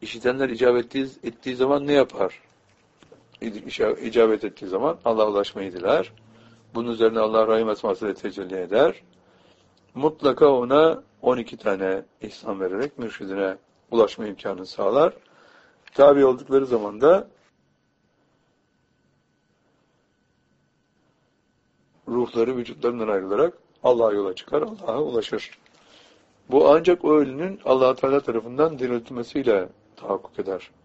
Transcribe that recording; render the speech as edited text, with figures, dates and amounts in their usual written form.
İşitenler ettiği zaman ne yapar? İcabet ettiği zaman Allah'a ulaşmayı diler. Bunun üzerine Allah Rahim esmasıyla tecelli eder. Mutlaka ona 12 tane ihsan vererek mürşidine ulaşma imkanını sağlar. Tabi oldukları zaman da ruhları vücutlarından ayrılarak Allah'a yola çıkar, Allah'a ulaşır. Bu ancak o ölünün Allah-u Teala tarafından diriltilmesiyle tahakkuk eder.